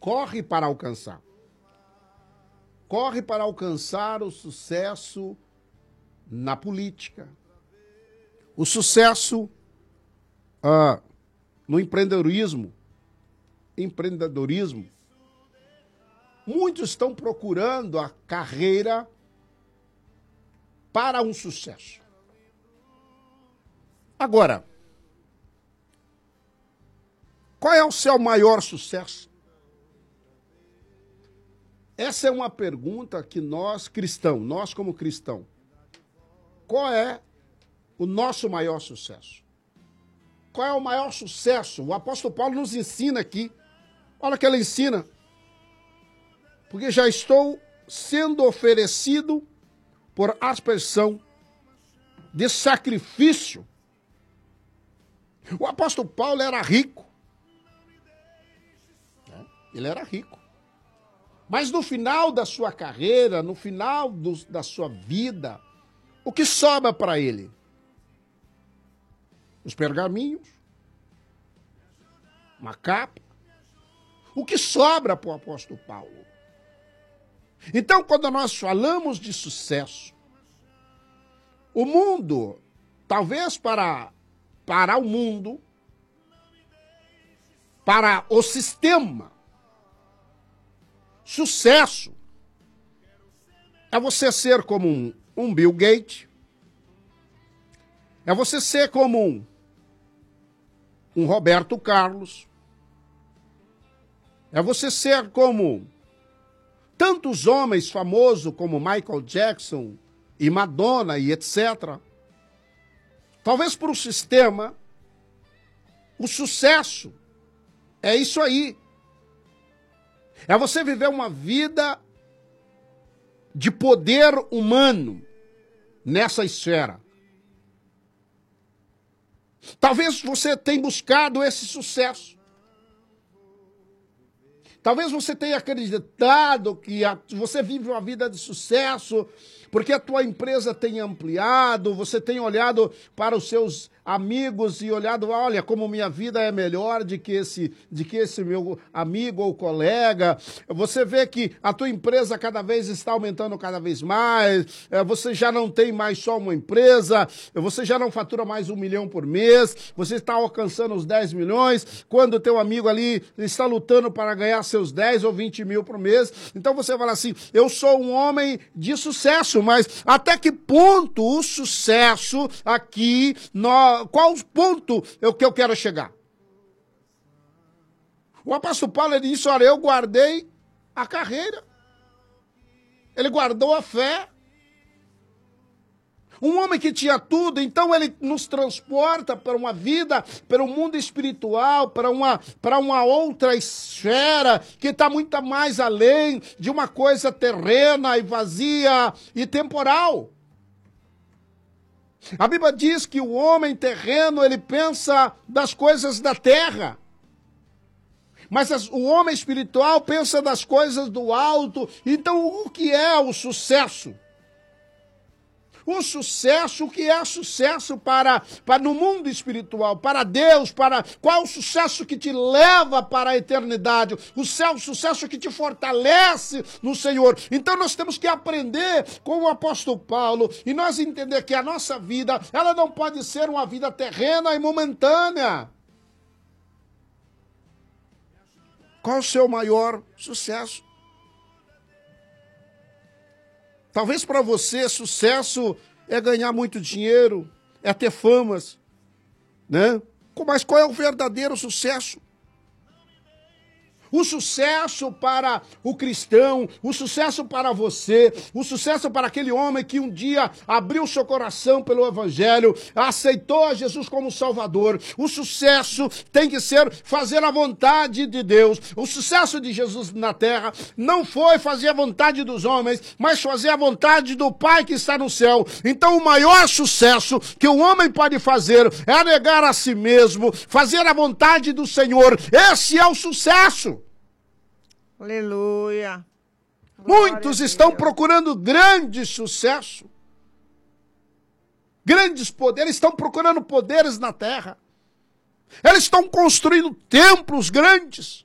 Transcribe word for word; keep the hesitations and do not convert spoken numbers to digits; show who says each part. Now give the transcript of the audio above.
Speaker 1: corre para alcançar. Corre para alcançar o sucesso na política, o sucesso ah, no empreendedorismo. Empreendedorismo. Muitos estão procurando a carreira para um sucesso. Agora, qual é o seu maior sucesso? Essa é uma pergunta que nós cristãos, nós como cristãos, qual é o nosso maior sucesso? Qual é o maior sucesso? O apóstolo Paulo nos ensina aqui. Olha o que ele ensina. Porque já estou sendo oferecido por aspersão de sacrifício. O apóstolo Paulo era rico. Ele era rico. Mas no final da sua carreira, no final do, da sua vida, o que sobra para ele? Os pergaminhos, uma capa. O que sobra para o apóstolo Paulo? Então, quando nós falamos de sucesso, o mundo, talvez para, para o mundo, para o sistema, sucesso é você ser como um, um Bill Gates, é você ser como um, um Roberto Carlos, é você ser como tantos homens famosos como Michael Jackson e Madonna e etcétera. Talvez para o sistema, o sucesso é isso aí. É você viver uma vida de poder humano nessa esfera. Talvez você tenha buscado esse sucesso. Talvez você tenha acreditado que a, você vive uma vida de sucesso porque a tua empresa tem ampliado, você tem olhado para os seus amigos e olhado, olha, como minha vida é melhor de que esse, de que esse meu amigo ou colega. Você vê que a tua empresa cada vez está aumentando cada vez mais, você já não tem mais só uma empresa, você já não fatura mais um milhão por mês, você está alcançando os dez milhões, quando o teu amigo ali está lutando para ganhar seus dez ou vinte mil por mês. Então você fala assim, eu sou um homem de sucesso, mas até que ponto o sucesso aqui, no, qual o ponto eu, que eu quero chegar? O apóstolo Paulo ele disse, olha, eu guardei a carreira. Ele guardou a fé. Um homem que tinha tudo, então ele nos transporta para uma vida, para um mundo espiritual, para uma, para uma outra esfera que está muito mais além de uma coisa terrena e vazia e temporal. A Bíblia diz que o homem terreno, ele pensa das coisas da terra. Mas as, o homem espiritual pensa das coisas do alto. Então, o que é o sucesso? O sucesso, o que é sucesso para, para no mundo espiritual, para Deus, para qual é o sucesso que te leva para a eternidade, o céu, o sucesso que te fortalece no Senhor. Então nós temos que aprender com o apóstolo Paulo e nós entender que a nossa vida, ela não pode ser uma vida terrena e momentânea. Qual é o seu maior sucesso? Talvez para você sucesso é ganhar muito dinheiro, é ter famas, né? Mas qual é o verdadeiro sucesso? O sucesso para o cristão, o sucesso para você, o sucesso para aquele homem que um dia abriu seu coração pelo Evangelho, aceitou a Jesus como Salvador. O sucesso tem que ser fazer a vontade de Deus. O sucesso de Jesus na terra não foi fazer a vontade dos homens, mas fazer a vontade do Pai que está no céu. Então o maior sucesso que o homem pode fazer é negar a si mesmo, fazer a vontade do Senhor. Esse é o sucesso.
Speaker 2: Aleluia.
Speaker 1: Muitos estão procurando grande sucesso, grandes poderes, estão procurando poderes na terra. Eles estão construindo templos grandes.